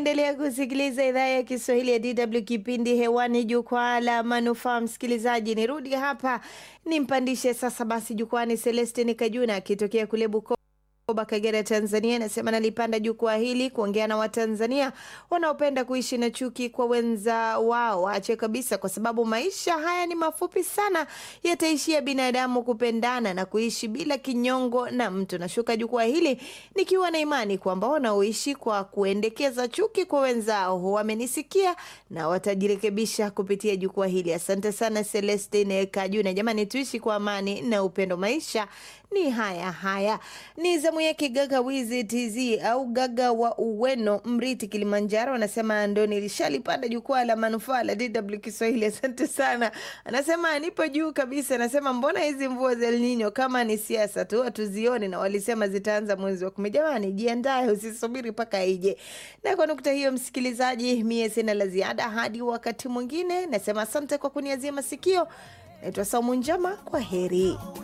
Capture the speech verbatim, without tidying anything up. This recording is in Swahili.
Unaendelea kusikiliza idhaa ya Kiswahili ya D W, kipindi hewani jukwaa la manufaa. Msikilizaji, nirudi hapa nimpandishe sasa basi jukwani Celestine Kajuna akitokea kule Bukoba, Kagera, Tanzania. Nasema nalipanda jukwaa hili kuongea na Watanzania wanaopenda kuishi na chuki kwa wenza wao. Ache kabisa, kwa sababu maisha haya ni mafupi sana, yataishia binadamu kupendana na kuishi bila kinyongo na mtu. Nashuka jukwaa hili nikiwa na imani kwamba wanaoishi kwa kuendekeza chuki kwa wenzao wamenisikia na watajirekebisha kupitia jukwaa hili. Asante sana Celestine Kajuna. Jamani, tuishi kwa amani na upendo, maisha ni haya haya. Ni zamu yake Gaga Wizi T Z au Gaga wa Uweno, Mriti, Kilimanjaro. Anasema ndo nilishalipanda jukwaa la manufaa la D W Kiswahili. Asante sana. Anasema nipo juu kabisa. Anasema mbona hizi mvua za El Nino kama ni siasa tu hatuzioni, na walisema zitaanza mwezi wa kumi. Jamani, jiandae, usisubiri paka ije. Na kwa nukta hiyo, msikilizaji, mie sina la ziada hadi wakati mwingine. Nasema asante kwa kuniazia masikio. Naitwa Saumu Njama, kwa heri.